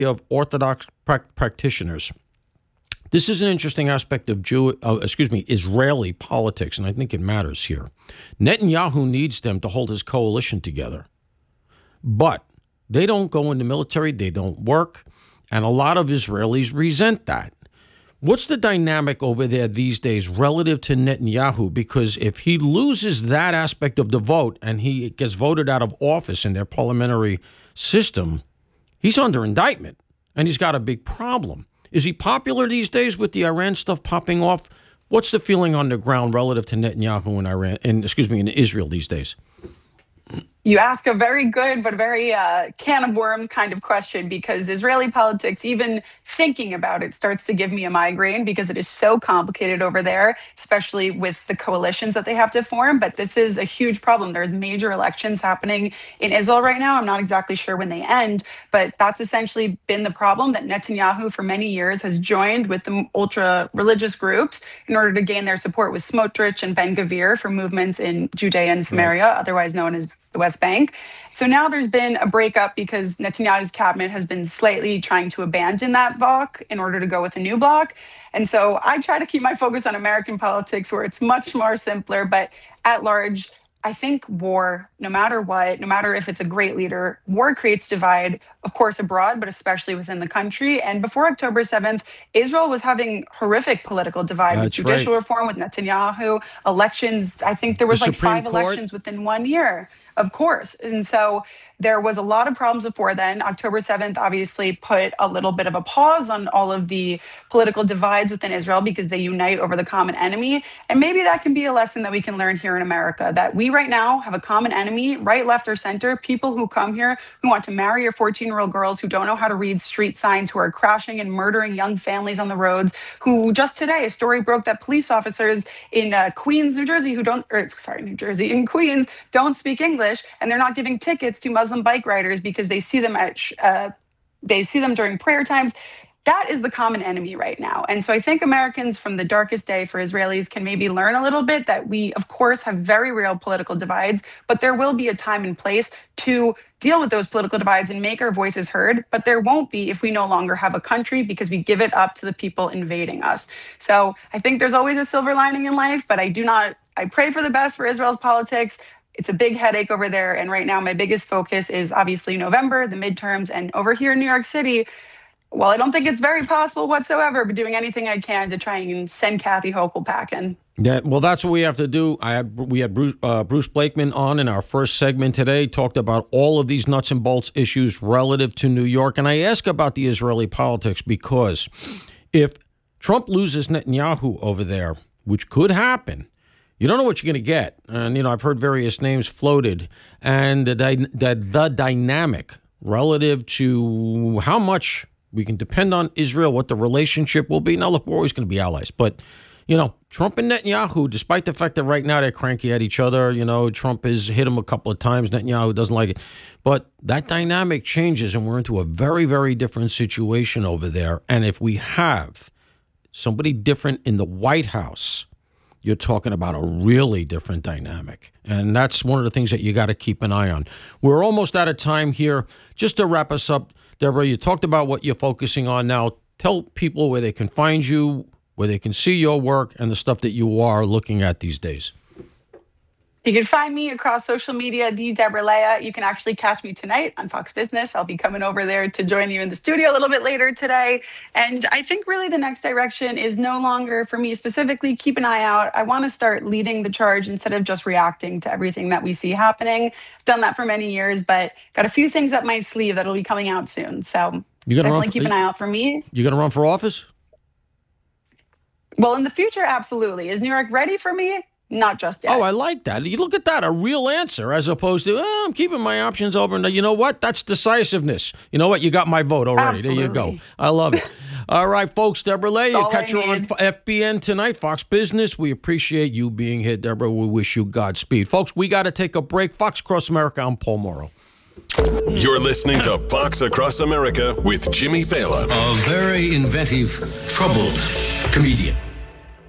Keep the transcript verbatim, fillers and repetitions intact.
of Orthodox pra- practitioners. This is an interesting aspect of Jew, uh, excuse me, Israeli politics, and I think it matters here. Netanyahu needs them to hold his coalition together, but they don't go in the military, they don't work, and a lot of Israelis resent that. What's the dynamic over there these days relative to Netanyahu? Because if he loses that aspect of the vote and he gets voted out of office in their parliamentary system, he's under indictment, and he's got a big problem. Is he popular these days with the Iran stuff popping off? What's the feeling on the ground relative to Netanyahu in Iran, and excuse me, in Israel these days? You ask a very good but very uh, can of worms kind of question, because Israeli politics, even thinking about it, starts to give me a migraine because it is so complicated over there, especially with the coalitions that they have to form. But this is a huge problem. There's major elections happening in Israel right now. I'm not exactly sure when they end, but that's essentially been the problem, that Netanyahu for many years has joined with the ultra-religious groups in order to gain their support with Smotrich and Ben Gvir for movements in Judea and Samaria, right, otherwise known as the West Bank. So now there's been a breakup because Netanyahu's cabinet has been slightly trying to abandon that bloc in order to go with a new bloc. And so I try to keep my focus on American politics, where it's much more simpler, but at large, I think war, no matter what, no matter if it's a great leader, war creates divide, of course, abroad, but especially within the country. And before October seventh, Israel was having horrific political divide That's with judicial right. reform, with Netanyahu, elections. I think there was The like Supreme five Court. elections within one year. Of course. And so there was a lot of problems before then. October seventh obviously put a little bit of a pause on all of the political divides within Israel because they unite over the common enemy. And maybe that can be a lesson that we can learn here in America, that we right now have a common enemy, right, left, or center, people who come here who want to marry your fourteen-year-old girls, who don't know how to read street signs, who are crashing and murdering young families on the roads, who just today, a story broke that police officers in uh, Queens, New Jersey, who don't, or sorry, New Jersey, in Queens, don't speak English. And they're not giving tickets to Muslim bike riders because they see them at uh, they see them during prayer times. That is the common enemy right now. And so I think Americans from the darkest day for Israelis can maybe learn a little bit that we, of course, have very real political divides, but there will be a time and place to deal with those political divides and make our voices heard. But there won't be if we no longer have a country, because we give it up to the people invading us. So I think there's always a silver lining in life, but I do not, I pray for the best for Israel's politics. It's a big headache over there. And right now, my biggest focus is obviously November, the midterms, and over here in New York City, well, I don't think it's very possible whatsoever, but doing anything I can to try and send Kathy Hochul packing. Yeah, well, that's what we have to do. I had, we had Bruce, uh, Bruce Blakeman on in our first segment today, talked about all of these nuts and bolts issues relative to New York. And I ask about the Israeli politics because if Trump loses Netanyahu over there, which could happen, you don't know what you're going to get. And, you know, I've heard various names floated. And the, the, the dynamic relative to how much we can depend on Israel, what the relationship will be. Now, look, we're always going to be allies. But, you know, Trump and Netanyahu, despite the fact that right now they're cranky at each other, you know, Trump has hit him a couple of times. Netanyahu doesn't like it. But that dynamic changes, and we're into a very, very different situation over there. And if we have somebody different in the White House, you're talking about a really different dynamic. And that's one of the things that you got to keep an eye on. We're almost out of time here. Just to wrap us up, Deborah, you talked about what you're focusing on now. Tell people where they can find you, where they can see your work, and the stuff that you are looking at these days. You can find me across social media, the Deborah Leah. You can actually catch me tonight on Fox Business. I'll be coming over there to join you in the studio a little bit later today. And I think really the next direction is no longer, for me specifically, keep an eye out. I want to start leading the charge instead of just reacting to everything that we see happening. I've done that for many years, but got a few things up my sleeve that'll be coming out soon. So you gonna definitely run for, keep an eye out for me. You going to run for office? Well, in the future, absolutely. Is New York ready for me? Not just yet. Oh, I like that. You look at that, a real answer, as opposed to, oh, I'm keeping my options open. You know what? That's decisiveness. You know what? You got my vote already. Absolutely. There you go. I love it. All right, folks, Deborah Leah, you catch her on F B N tonight, Fox Business. We appreciate you being here, Deborah. We wish you Godspeed. Folks, we got to take a break. Fox Across America, I'm Paul Morrow. You're listening to Fox Across America with Jimmy Fallon. A very inventive, troubled comedian.